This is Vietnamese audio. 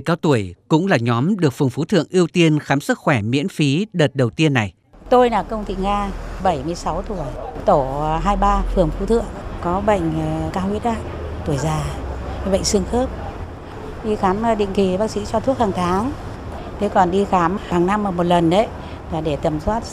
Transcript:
cao tuổi cũng là nhóm được phường Phú Thượng ưu tiên khám sức khỏe miễn phí đợt đầu tiên này. Tôi là Công Thị Nga, 76 tuổi, tổ 23 phường Phú Thượng, có bệnh cao huyết áp, tuổi già, bệnh xương khớp. Đi khám định kỳ bác sĩ cho thuốc hàng tháng. Thế còn đi khám hàng năm một lần đấy là để tầm soát